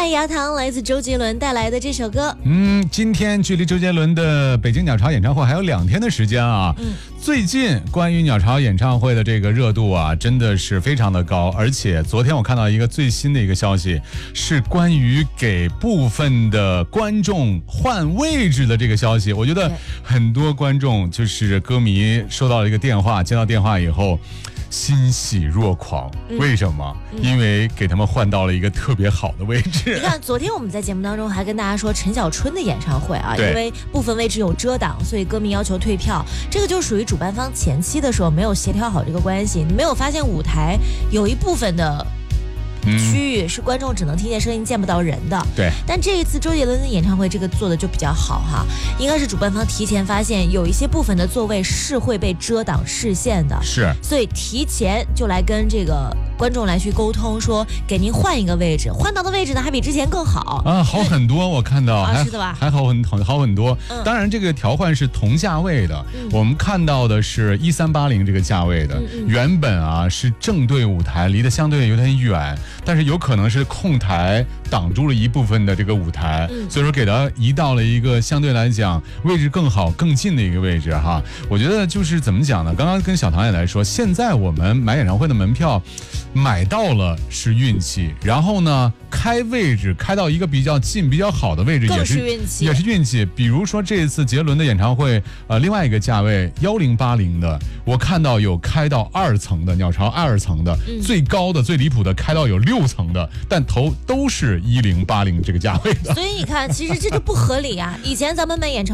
爱牙糖来自周杰伦带来的这首歌。 今天距离周杰伦的北京鸟巢演唱会还有2天的时间啊。最近关于鸟巢演唱会的这个热度啊，真的是非常的高。而且昨天我看到一个最新的一个消息，是关于给部分的观众换位置的这个消息。我觉得很多观众就是歌迷收到了一个电话，接到电话以后欣喜若狂。为什么？因为给他们换到了一个特别好的位置。 你看，昨天我们在节目当中还跟大家说陈小春的演唱会啊，因为部分位置有遮挡，所以歌迷要求退票。这个就属于主办方前期的时候没有协调好这个关系，你没有发现舞台有一部分的区域是观众只能听见声音见不到人的。 对， 但这一次周杰伦的演唱会这个做的就比较好哈，应该是主办方提前发现有一些部分的座位是会被遮挡视线的， 是， 所以提前就来跟这个观众来去沟通，说给您换一个位置，换到的位置呢还比之前更好啊，好很多。我看到是的吧？ 还好很多。当然这个调换是同价位的，我们看到的是1380这个价位的，原本啊是正对舞台，离得相对有点远。但是有可能是控台挡住了一部分的这个舞台，所以说给它移到了一个相对来讲位置更好更近的一个位置哈。我觉得就是怎么讲呢，刚刚跟小唐也来说，现在我们买演唱会的门票买到了是运气，然后呢开位置开到一个比较近比较好的位置也是运气。比如说这次杰伦的演唱会另外一个价位1080的，我看到有开到2层的，鸟巢2层的，最高的最离谱的开到有6层的，但头都是1080这个价位的。 所以你看，其实这就不合理啊。以前咱们买演唱